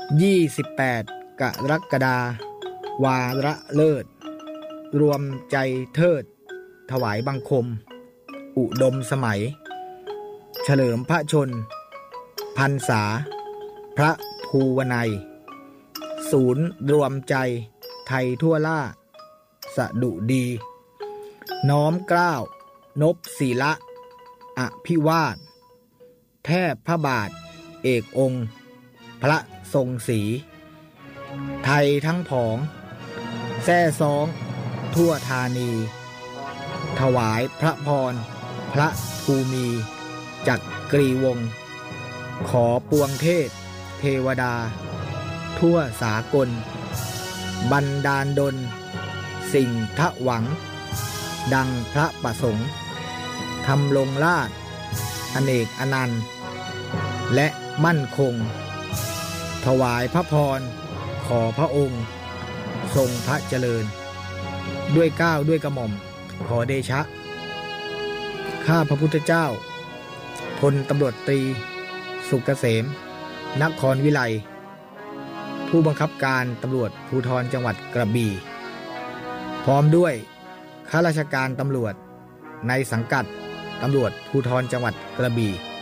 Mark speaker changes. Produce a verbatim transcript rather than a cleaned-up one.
Speaker 1: ยี่สิบแปดกรกฎาคมวาระเลิศรวมใจเทิดถวายบังคมอุดมสมัยเฉลิมพระชนพรรษาพระภูวนัยศูนย์รวมใจไทยทั่วล่าสดุดีน้อมเกล้านพศิละอภิวาทแทบพระบาทเอกองค์พระทรงศรีไทยทั้งผองแซ่ซ้องทั่วธานีถวายพระพรพระภูมิจักกรีวงศ์ขอปวงเทพเทวดาทั่วสากลบันดาลดลสิ่งทะหวังดังพระประสงค์ทำลงราชอเนกอนันต์และมั่นคงถวายพระพรขอพระองค์ทรงพระเจริญด้วยเกล้าด้วยกระหม่อมขอเดชะข้าพระพุทธเจ้าพลตำรวจตรีสุกเกษมนครวิไลผู้บังคับการตำรวจภูธรจังหวัดกระบี่พร้อมด้วยข้าราชการตำรวจในสังกัดตำรวจภูธรจังหวัดกระบี่